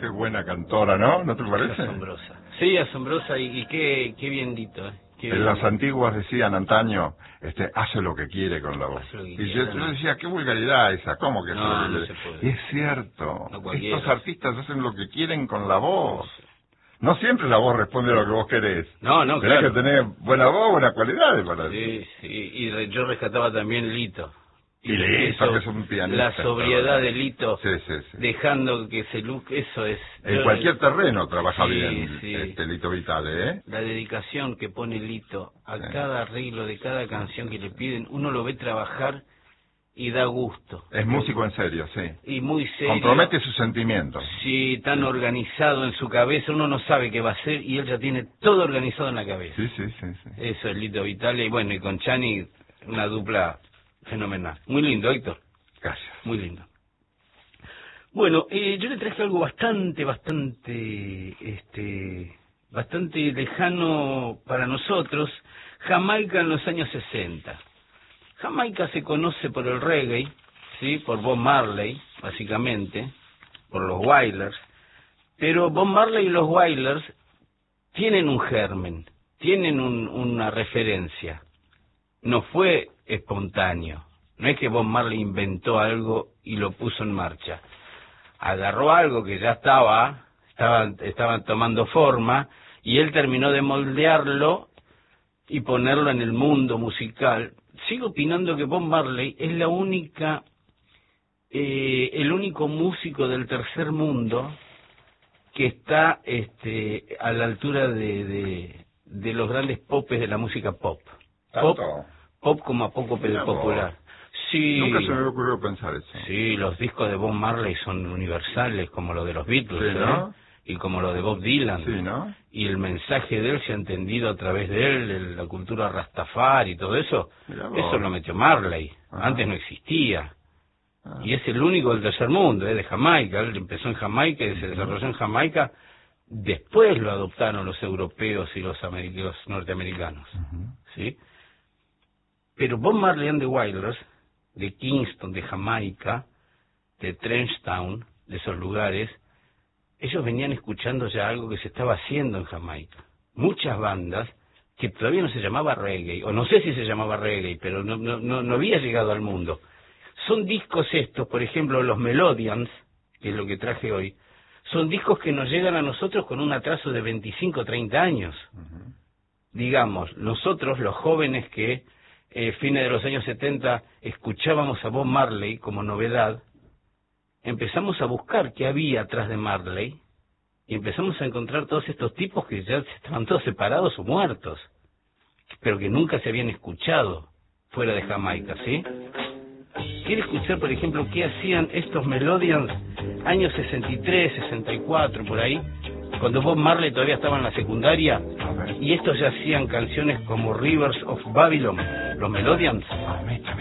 qué buena cantora, ¿no? ¿No te parece? Asombrosa. Sí, asombrosa y qué bien dito, ¿eh? En las antiguas decían antaño, hace lo que quiere con la voz. Y yo decía, qué vulgaridad esa, ¿cómo que no, no se puede? Es cierto, no estos artistas hacen lo que quieren con la voz. No siempre la voz responde a lo que vos querés. No, Tenés claro. que tener buena voz, buenas cualidades para eso. Sí, y yo rescataba también Lito. Y Lito, que es un pianista. La sobriedad de Lito, sí. dejando que se luzca, eso es... En cualquier terreno trabaja bien sí. Lito Vitale, ¿eh? La dedicación que pone Lito a cada arreglo de cada canción que le piden, uno lo ve trabajar y da gusto. Es músico en serio, sí. Y muy serio. Compromete sus sentimientos. Sí, tan organizado en su cabeza, uno no sabe qué va a hacer y él ya tiene todo organizado en la cabeza. Sí. Eso es Lito Vitale, y bueno, y con Chani, una dupla fenomenal. Muy lindo, Héctor. Gracias. Muy lindo. Bueno, yo le traje algo bastante lejano para nosotros. Jamaica en los años 60. Jamaica se conoce por el reggae, sí, por Bob Marley, básicamente, por los Wailers. Pero Bob Marley y los Wailers tienen un germen, tienen una referencia. No fue espontáneo. No es que Bob Marley inventó algo y lo puso en marcha. Agarró algo que ya estaba tomando forma y él terminó de moldearlo y ponerlo en el mundo musical. Sigo opinando que Bob Marley es el único músico del tercer mundo que está a la altura de los grandes popes de la música pop. Pop como a poco popular. Sí. Nunca se me ocurrió pensar eso. Sí, los discos de Bob Marley son universales, como los de los Beatles, sí, ¿no? Y como los de Bob Dylan. Sí, ¿no? Y el mensaje de él se ha entendido a través de él, la cultura Rastafari y todo eso. Eso lo metió Marley. Antes no existía. Y es el único del tercer mundo, de Jamaica. Él empezó en Jamaica y se desarrolló en Jamaica. Después lo adoptaron los europeos y los norteamericanos. ¿Sí? Pero Bob Marley and the Wailers, de Kingston, de Jamaica, de Trenchtown, de esos lugares, ellos venían escuchando ya algo que se estaba haciendo en Jamaica. Muchas bandas que todavía no se llamaba reggae, o no sé si se llamaba reggae, pero no había llegado al mundo. Son discos estos, por ejemplo, los Melodians, que es lo que traje hoy, son discos que nos llegan a nosotros con un atraso de 25 o 30 años. Digamos, nosotros, los jóvenes que fines de los años 70 escuchábamos a Bob Marley como novedad, empezamos a buscar qué había atrás de Marley y empezamos a encontrar todos estos tipos que ya estaban todos separados o muertos, pero que nunca se habían escuchado fuera de Jamaica, ¿sí? ¿Quiere escuchar, por ejemplo, qué hacían estos Melodians años 63, 64, por ahí? Cuando Bob Marley todavía estaba en la secundaria, y estos ya hacían canciones como Rivers of Babylon, los Melodians.